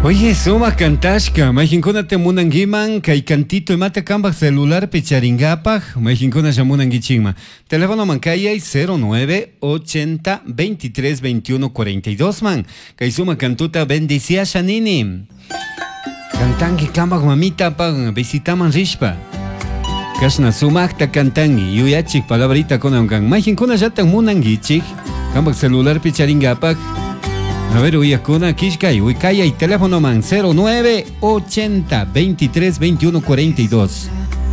Oye, suma cantashka, majinkuna munangiman, kay cantito y mate cambak celular picharingapaj, majinkuna shamunangichima. Teléfono mancayay 09 80 23 21 42 man. Kay suma cantuta bendicia shanini. Cantangi cambak mamita pa visitaman rishpa. Kashna sumakta cantangi, yuyachik palabrita konangan. Majinkuna jatan munangichik, cambak celular picharingapaj. A ver, uyakuna kishkay, uykaya y teléfono man 09 80 23 21 42.